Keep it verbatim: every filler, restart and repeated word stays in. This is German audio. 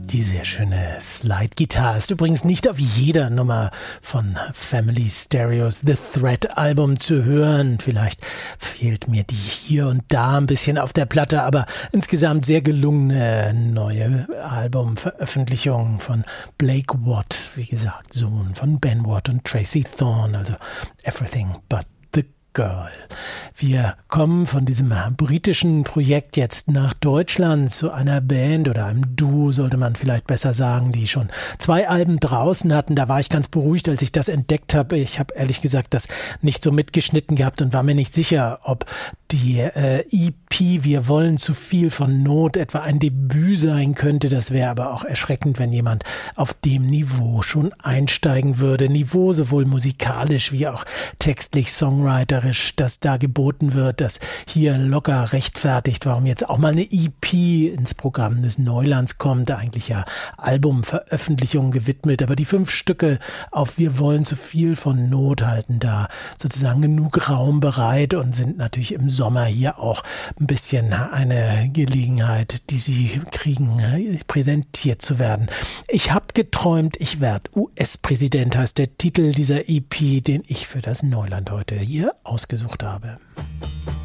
Die sehr schöne Slide-Gitarre ist übrigens nicht auf jeder Nummer von Family Stereos The Thread-Album zu hören. Vielleicht fehlt mir die hier und da ein bisschen auf der Platte, aber insgesamt sehr gelungene neue Albumveröffentlichung von Blake Watt, wie gesagt, Sohn von Ben Watt und Tracy Thorn, also Everything But Girl. Wir kommen von diesem britischen Projekt jetzt nach Deutschland zu einer Band oder einem Duo, sollte man vielleicht besser sagen, die schon zwei Alben draußen hatten. Da war ich ganz beruhigt, als ich das entdeckt habe. Ich habe ehrlich gesagt das nicht so mitgeschnitten gehabt und war mir nicht sicher, ob die äh, E P Wir wollen zu viel von Not etwa ein Debüt sein könnte. Das wäre aber auch erschreckend, wenn jemand auf dem Niveau schon einsteigen würde. Niveau sowohl musikalisch wie auch textlich, songwriterisch, das da geboten wird, das hier locker rechtfertigt, warum jetzt auch mal eine E P ins Programm des Neulands kommt, eigentlich ja Albumveröffentlichungen gewidmet. Aber die fünf Stücke auf Wir wollen zu viel von Not halten da sozusagen genug Raum bereit und sind natürlich im Sommer hier auch ein bisschen eine Gelegenheit, die sie kriegen, präsentiert zu werden. Ich habe geträumt, ich werde U S-Präsident, heißt der Titel dieser E P, den ich für das Neuland heute hier ausgesucht habe.